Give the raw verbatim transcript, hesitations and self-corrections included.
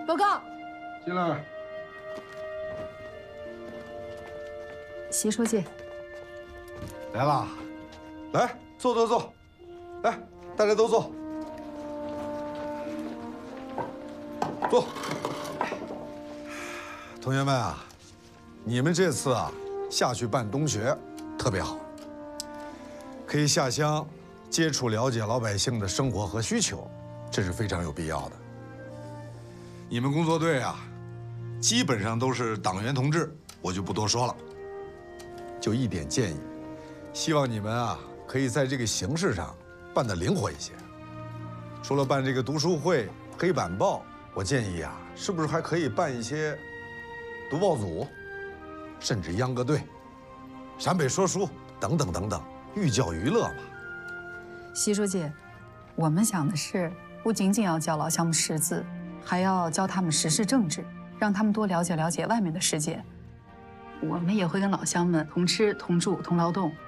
报告。 进来。 习书记。 来啦，来坐坐坐，来，大家都坐。坐。同学们啊，你们这次啊下去办冬学，特别好，可以下乡接触了解老百姓的生活和需求，这是非常有必要的。你们工作队啊，基本上都是党员同志，我就不多说了。就一点建议，希望你们啊可以在这个形式上办得灵活一些。除了办这个读书会、黑板报，我建议啊，是不是还可以办一些读报组，甚至秧歌队、陕北说书等等等等，寓教于乐嘛。 习书记，我们想的是，不仅仅要教老乡们识字，还要教他们时事政治，让他们多了解了解外面的世界。我们也会跟老乡们同吃同住同劳动，